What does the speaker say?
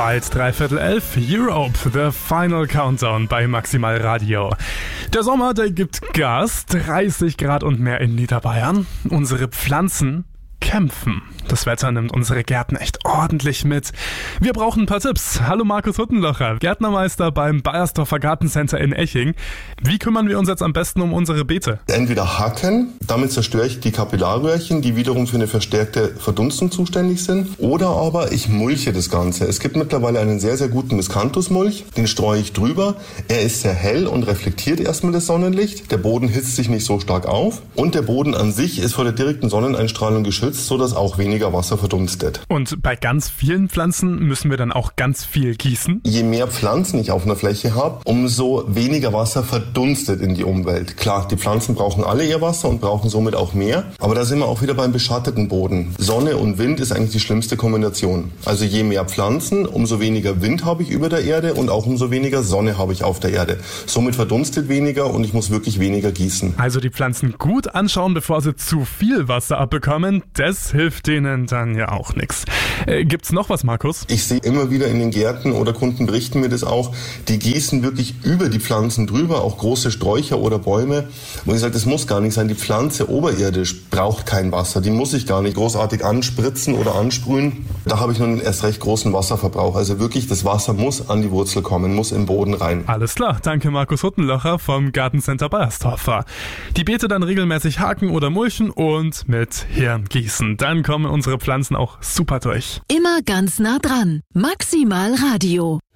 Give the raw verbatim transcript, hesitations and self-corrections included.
Bald dreiviertel elf, Europe, the final countdown bei Maximal Radio. Der Sommer, der gibt Gas, dreißig Grad und mehr in Niederbayern. Unsere Pflanzen kämpfen. Das Wetter nimmt unsere Gärten echt ordentlich mit. Wir brauchen ein paar Tipps. Hallo Markus Huttenlocher, Gärtnermeister beim Bayersdorfer Gartencenter in Eching. Wie kümmern wir uns jetzt am besten um unsere Beete? Entweder hacken, damit zerstöre ich die Kapillarröhrchen, die wiederum für eine verstärkte Verdunstung zuständig sind. Oder aber ich mulche das Ganze. Es gibt mittlerweile einen sehr, sehr guten Miscanthus-Mulch. Den streue ich drüber. Er ist sehr hell und reflektiert erstmal das Sonnenlicht. Der Boden hitzt sich nicht so stark auf. Und der Boden an sich ist vor der direkten Sonneneinstrahlung geschützt, sodass auch weniger Wasser verdunstet. Und bei ganz vielen Pflanzen müssen wir dann auch ganz viel gießen? Je mehr Pflanzen ich auf einer Fläche habe, umso weniger Wasser verdunstet in die Umwelt. Klar, die Pflanzen brauchen alle ihr Wasser und brauchen somit auch mehr. Aber da sind wir auch wieder beim beschatteten Boden. Sonne und Wind ist eigentlich die schlimmste Kombination. Also je mehr Pflanzen, umso weniger Wind habe ich über der Erde und auch umso weniger Sonne habe ich auf der Erde. Somit verdunstet weniger und ich muss wirklich weniger gießen. Also die Pflanzen gut anschauen, bevor sie zu viel Wasser abbekommen. Das hilft denen dann ja auch nichts. Äh, gibt's noch was, Markus? Ich sehe immer wieder in den Gärten oder Kunden berichten mir das auch, die gießen wirklich über die Pflanzen drüber, auch große Sträucher oder Bäume. Und ich sage, das muss gar nicht sein. Die Pflanze oberirdisch braucht kein Wasser. Die muss ich gar nicht großartig anspritzen oder ansprühen. Da habe ich nun erst recht großen Wasserverbrauch. Also wirklich, das Wasser muss an die Wurzel kommen, muss im Boden rein. Alles klar, danke Markus Huttenlocher vom Gartencenter Bayersdorfer. Die Beete dann regelmäßig haken oder mulchen und mit Hirn gießen. Dann kommen unsere Pflanzen auch super durch. Immer ganz nah dran. Maximal Radio.